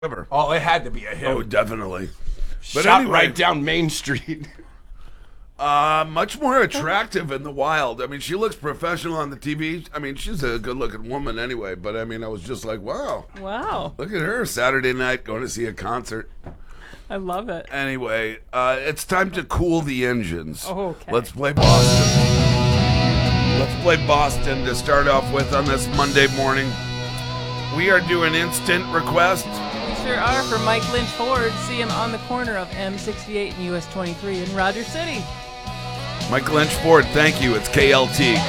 Ever. Oh, it had to be a hit. Oh, definitely. But Shot anyway, right down Main Street. much more attractive in the wild. I mean, she looks professional on the TV. I mean, she's a good-looking woman anyway. But I mean, I was just like, wow, Wow. look at her Saturday night going to see a concert. I love it. Anyway, it's time to cool the engines. Okay. Let's play Boston. Let's play Boston to start off with on this Monday morning. We are doing instant request. We sure are for Mike Lynch Ford. See him on the corner of M68 and US 23 in Rogers City. Mike Lynch Ford, thank you. It's KLT.